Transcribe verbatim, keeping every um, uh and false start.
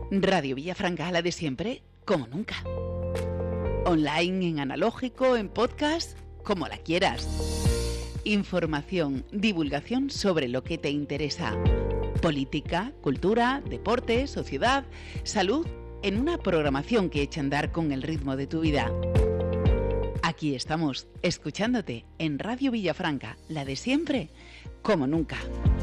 Radio Villafranca, la de siempre, como nunca. Online, en analógico, en podcast, como la quieras. Información, divulgación sobre lo que te interesa. Política, cultura, deporte, sociedad, salud, en una programación que echa a andar con el ritmo de tu vida. Aquí estamos, escuchándote en Radio Villafranca, la de siempre, como nunca.